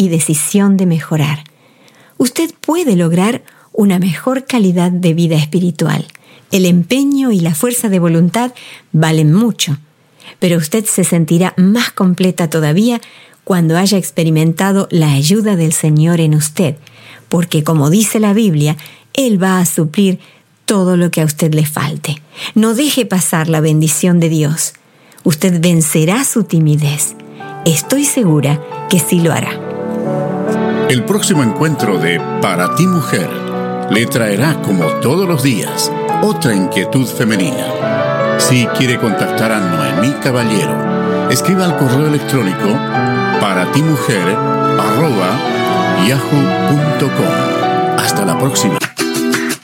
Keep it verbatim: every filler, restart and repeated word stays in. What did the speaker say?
y decisión de mejorar. Usted puede lograr una mejor calidad de vida espiritual. El empeño y la fuerza de voluntad valen mucho, pero usted se sentirá más completa todavía cuando haya experimentado la ayuda del Señor en usted, porque como dice la Biblia, Él va a suplir todo lo que a usted le falte. No deje pasar la bendición de Dios. Usted vencerá su timidez. Estoy segura que sí lo hará. El próximo encuentro de Para ti Mujer le traerá, como todos los días, otra inquietud femenina. Si quiere contactar a Noemí Caballero, escriba al correo electrónico paratimujer arroba yahoo punto com. Hasta la próxima.